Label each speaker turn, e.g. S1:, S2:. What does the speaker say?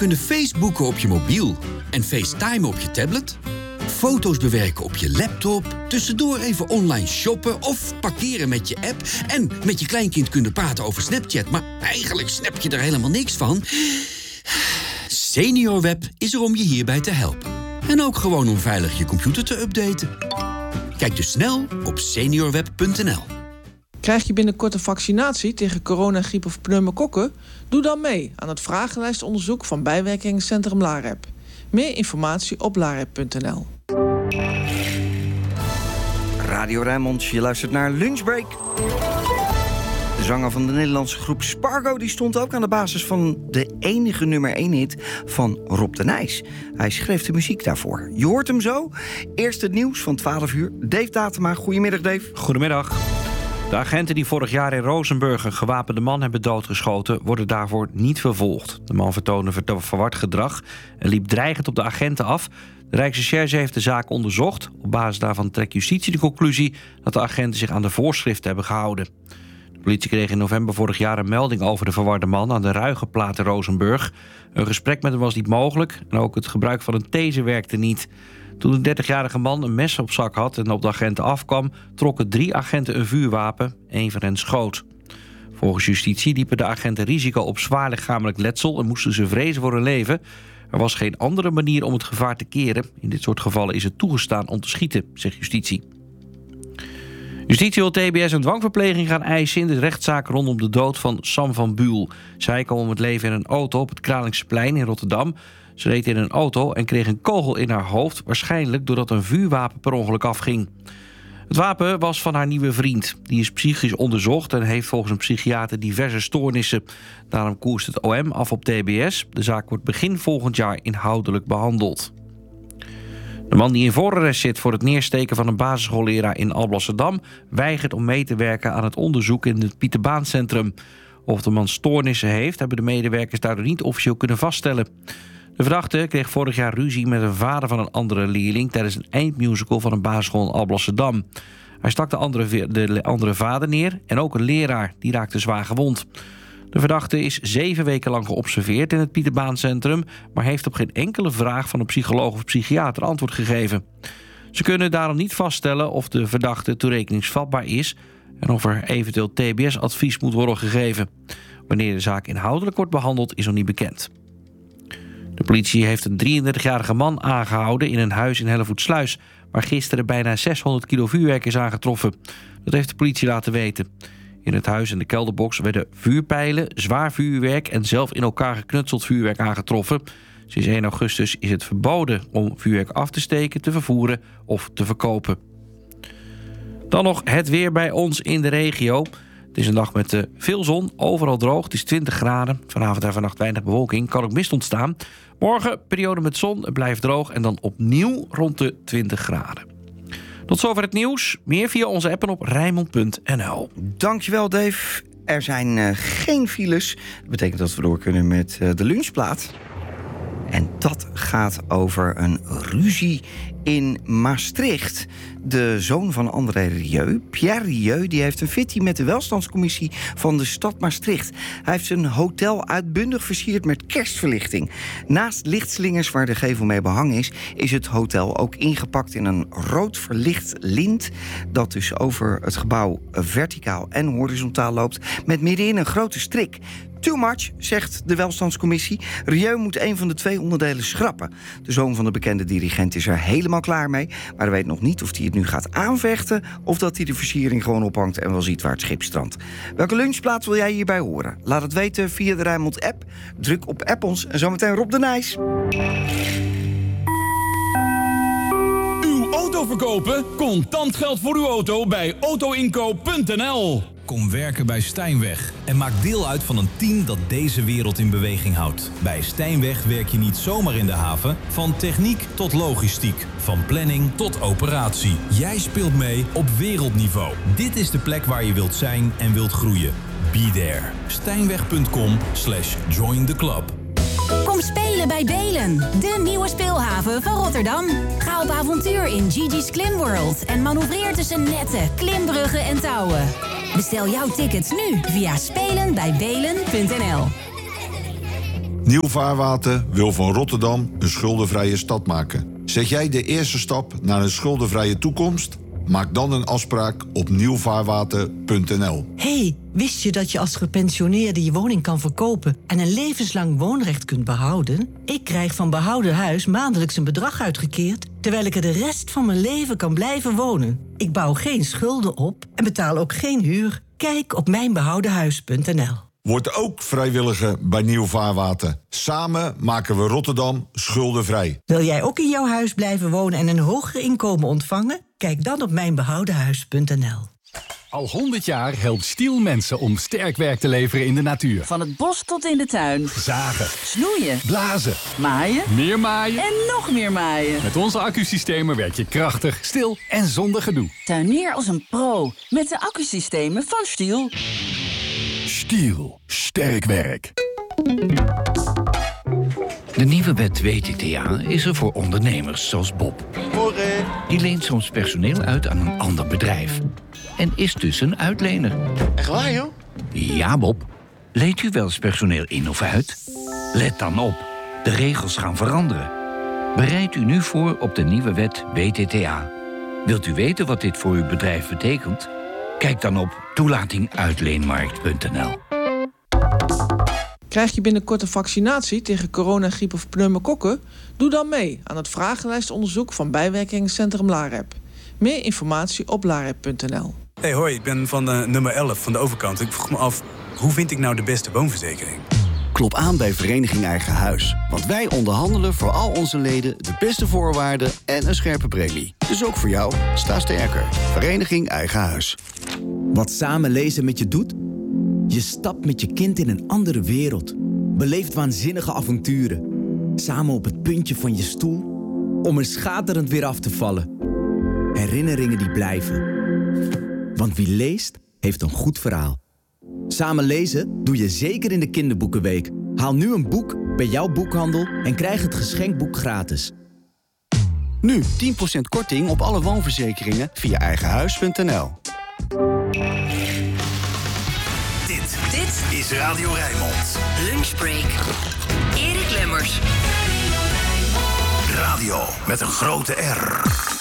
S1: kunnen Facebooken op je mobiel en FaceTime op je tablet, foto's bewerken op je laptop, tussendoor even online shoppen of parkeren met je app en met je kleinkind kunnen praten over Snapchat, maar eigenlijk snap je er helemaal niks van. SeniorWeb is er om je hierbij te helpen. En ook gewoon om veilig je computer te updaten. Kijk dus snel op seniorweb.nl.
S2: Krijg je binnenkort een vaccinatie tegen corona, griep of pneumokokken? Doe dan mee aan het vragenlijstonderzoek van bijwerkingencentrum LAREP. Meer informatie op larep.nl.
S3: Radio Rijnmond, je luistert naar Lunchbreak. De zanger van de Nederlandse groep Spargo die stond ook aan de basis van de enige nummer 1 hit van Rob de Nijs. Hij schreef de muziek daarvoor. Je hoort hem zo. Eerst het nieuws van 12 uur. Dave Datema, goedemiddag Dave.
S4: Goedemiddag. De agenten die vorig jaar in Rozenburg een gewapende man hebben doodgeschoten, worden daarvoor niet vervolgd. De man vertoonde verward gedrag en liep dreigend op de agenten af. De Rijksrecherche heeft de zaak onderzocht. Op basis daarvan trekt justitie de conclusie dat de agenten zich aan de voorschriften hebben gehouden. De politie kreeg in november vorig jaar een melding over de verwarde man aan de Ruigenplaat in Rozenburg. Een gesprek met hem was niet mogelijk en ook het gebruik van een taser werkte niet. Toen de 30-jarige man een mes op zak had en op de agenten afkwam, trokken 3 agenten een vuurwapen. 1 van hen schoot. Volgens justitie liepen de agenten risico op zwaar lichamelijk letsel en moesten ze vrezen voor hun leven. Er was geen andere manier om het gevaar te keren. In dit soort gevallen is het toegestaan om te schieten, zegt justitie. Justitie wil TBS een dwangverpleging gaan eisen in de rechtszaak rondom de dood van Sam van Buul. Zij kwam om het leven in een auto op het Kralingsplein in Rotterdam. Ze reed in een auto en kreeg een kogel in haar hoofd, waarschijnlijk doordat een vuurwapen per ongeluk afging. Het wapen was van haar nieuwe vriend. Die is psychisch onderzocht en heeft volgens een psychiater diverse stoornissen. Daarom koerst het OM af op TBS. De zaak wordt begin volgend jaar inhoudelijk behandeld. De man die in voorarrest zit voor het neersteken van een basisschoolleraar in Alblasserdam weigert om mee te werken aan het onderzoek in het Pieterbaancentrum. Of de man stoornissen heeft, hebben de medewerkers daardoor niet officieel kunnen vaststellen. De verdachte kreeg vorig jaar ruzie met een vader van een andere leerling tijdens een eindmusical van een basisschool in Alblasserdam. Hij stak de andere vader neer en ook een leraar, die raakte zwaar gewond. De verdachte is 7 weken lang geobserveerd in het Pieterbaancentrum, maar heeft op geen enkele vraag van een psycholoog of psychiater antwoord gegeven. Ze kunnen daarom niet vaststellen of de verdachte toerekeningsvatbaar is en of er eventueel TBS-advies moet worden gegeven. Wanneer de zaak inhoudelijk wordt behandeld is nog niet bekend. De politie heeft een 33-jarige man aangehouden in een huis in Hellevoetsluis, waar gisteren bijna 600 kilo vuurwerk is aangetroffen. Dat heeft de politie laten weten. In het huis en de kelderbox werden vuurpijlen, zwaar vuurwerk en zelf in elkaar geknutseld vuurwerk aangetroffen. Sinds 1 augustus is het verboden om vuurwerk af te steken, te vervoeren of te verkopen. Dan nog het weer bij ons in de regio. Het is een dag met veel zon, overal droog. Het is 20 graden. Vanavond en vannacht weinig bewolking. Kan ook mist ontstaan. Morgen periode met zon, het blijft droog en dan opnieuw rond de 20 graden. Tot zover het nieuws. Meer via onze app en op Rijnmond.nl.
S3: Dankjewel Dave. Er zijn geen files. Dat betekent dat we door kunnen met de lunchplaat. En dat gaat over een ruzie in Maastricht. De zoon van André Rieu, Pierre Rieu, die heeft een fitty met de welstandscommissie van de stad Maastricht. Hij heeft zijn hotel uitbundig versierd met kerstverlichting. Naast lichtslingers waar de gevel mee behangen is het hotel ook ingepakt in een rood verlicht lint dat dus over het gebouw verticaal en horizontaal loopt, met middenin een grote strik. Too much, zegt de welstandscommissie. Rieu moet een van de 2 onderdelen schrappen. De zoon van de bekende dirigent is er helemaal klaar mee, maar hij weet nog niet of hij het nu gaat aanvechten of dat hij de versiering gewoon ophangt en wel ziet waar het schip strandt. Welke lunchplaat wil jij hierbij horen? Laat het weten via de Rijnmond-app. Druk op app ons en zometeen Rob de Nijs.
S5: Uw auto verkopen? Contant geld voor uw auto bij autoinkoop.nl.
S6: Kom werken bij Stijnweg en maak deel uit van een team dat deze wereld in beweging houdt. Bij Stijnweg werk je niet zomaar in de haven, van techniek tot logistiek, van planning tot operatie. Jij speelt mee op wereldniveau. Dit is de plek waar je wilt zijn en wilt groeien. Be there. Stijnweg.com/join the club.
S7: Kom spelen bij Belen, de nieuwe speelhaven van Rotterdam. Ga op avontuur in Gigi's Klim World en manoeuvreer tussen netten, klimbruggen en touwen. Bestel jouw tickets nu via spelenbijbelen.nl.
S8: Nieuw Vaarwater wil van Rotterdam een schuldenvrije stad maken. Zet jij de eerste stap naar een schuldenvrije toekomst? Maak dan een afspraak op nieuwvaarwater.nl.
S9: Hey, wist je dat je als gepensioneerde je woning kan verkopen en een levenslang woonrecht kunt behouden? Ik krijg van behouden huis maandelijks een bedrag uitgekeerd, terwijl ik er de rest van mijn leven kan blijven wonen. Ik bouw geen schulden op en betaal ook geen huur. Kijk op mijnbehoudenhuis.nl.
S8: Word ook vrijwilliger bij Nieuw Vaarwater. Samen maken we Rotterdam schuldenvrij.
S9: Wil jij ook in jouw huis blijven wonen en een hoger inkomen ontvangen? Kijk dan op mijnbehoudenhuis.nl.
S10: Al 100 jaar helpt Stihl mensen om sterk werk te leveren in de natuur.
S11: Van het bos tot in de tuin.
S10: Zagen.
S11: Snoeien.
S10: Blazen.
S11: Maaien.
S10: Meer maaien.
S11: En nog meer maaien.
S10: Met onze accusystemen werk je krachtig, stil en zonder gedoe.
S11: Tuinier als een pro met de accusystemen van Stihl.
S10: Stihl. Sterk werk.
S12: De nieuwe wet WTTA is er voor ondernemers zoals Bob. Die leent soms personeel uit aan een ander bedrijf. En is dus een uitlener.
S13: Echt waar, joh?
S12: Ja, Bob. Leent u wel eens personeel in of uit? Let dan op. De regels gaan veranderen. Bereid u nu voor op de nieuwe wet WTTA. Wilt u weten wat dit voor uw bedrijf betekent? Kijk dan op toelatinguitleenmarkt.nl.
S2: Krijg je binnenkort een vaccinatie tegen coronagriep of pneumokokken? Doe dan mee aan het vragenlijstonderzoek van bijwerkingencentrum LAREP. Meer informatie op larep.nl.
S14: Hey, hoi, ik ben van nummer 11 van de overkant. Ik vroeg me af, hoe vind ik nou de beste woonverzekering?
S15: Klop aan bij Vereniging Eigen Huis. Want wij onderhandelen voor al onze leden de beste voorwaarden en een scherpe premie. Dus ook voor jou, sta sterker. Vereniging Eigen Huis.
S16: Wat samen lezen met je doet? Je stapt met je kind in een andere wereld. Beleeft waanzinnige avonturen. Samen op het puntje van je stoel, om er schaterend weer af te vallen. Herinneringen die blijven. Want wie leest, heeft een goed verhaal. Samen lezen doe je zeker in de kinderboekenweek. Haal nu een boek bij jouw boekhandel en krijg het geschenkboek gratis.
S15: Nu 10% korting op alle woonverzekeringen via eigenhuis.nl.
S17: Dit is Radio Rijnmond. Lunchbreak. Erik Lemmers.
S18: Radio met een grote R.